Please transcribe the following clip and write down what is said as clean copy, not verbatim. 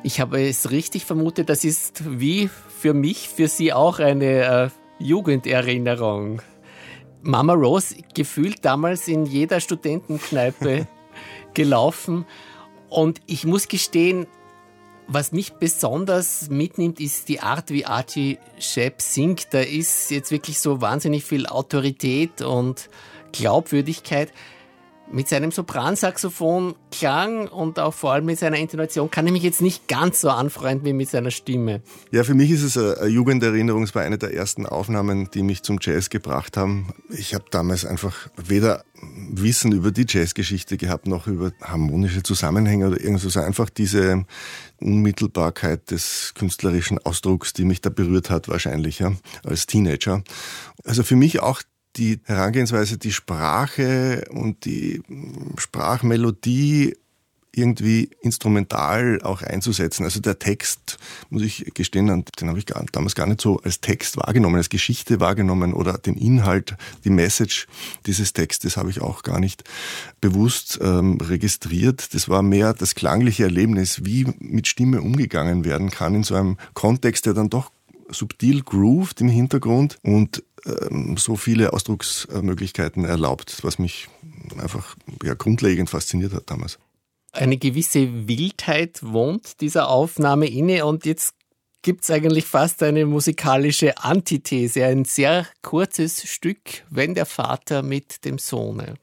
Ich habe es richtig vermutet, das ist wie für mich, für Sie auch eine Jugenderinnerung. Mama Rose gefühlt damals in jeder Studentenkneipe gelaufen. Und ich muss gestehen, was mich besonders mitnimmt, ist die Art, wie Archie Shepp singt. Da ist jetzt wirklich so wahnsinnig viel Autorität und Glaubwürdigkeit. Mit seinem Sopransaxophon-Klang und auch vor allem mit seiner Intonation kann ich mich jetzt nicht ganz so anfreunden wie mit seiner Stimme. Ja, für mich ist es eine Jugenderinnerung. Es war eine der ersten Aufnahmen, die mich zum Jazz gebracht haben. Ich habe damals einfach weder Wissen über die Jazzgeschichte gehabt, noch über harmonische Zusammenhänge oder irgendwas. Also einfach diese Unmittelbarkeit des künstlerischen Ausdrucks, die mich da berührt hat wahrscheinlich, ja, als Teenager. Also für mich auch die Herangehensweise, die Sprache und die Sprachmelodie irgendwie instrumental auch einzusetzen. Also der Text, muss ich gestehen, den habe ich damals gar nicht so als Text wahrgenommen, als Geschichte wahrgenommen oder den Inhalt, die Message dieses Textes habe ich auch gar nicht bewusst registriert. Das war mehr das klangliche Erlebnis, wie mit Stimme umgegangen werden kann in so einem Kontext, der dann doch subtil grooved im Hintergrund und so viele Ausdrucksmöglichkeiten erlaubt, was mich einfach grundlegend fasziniert hat damals. Eine gewisse Wildheit wohnt dieser Aufnahme inne und jetzt gibt es eigentlich fast eine musikalische Antithese, ein sehr kurzes Stück, wenn der Vater mit dem Sohne.